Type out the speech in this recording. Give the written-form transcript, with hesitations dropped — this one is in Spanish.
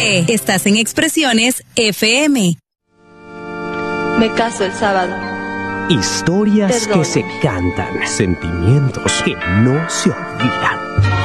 José. Estás en Expresiones FM. Me caso el sábado. Historias Perdón. que se cantan, sentimientos que no se olvidan.